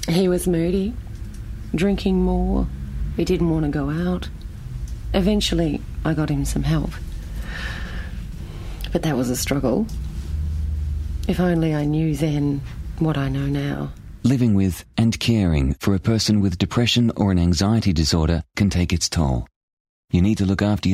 He was moody, drinking more. He didn't want to go out. Eventually, I got him some help. But that was a struggle. If only I knew then what I know now. Living with and caring for a person with depression or an anxiety disorder can take its toll. You need to look after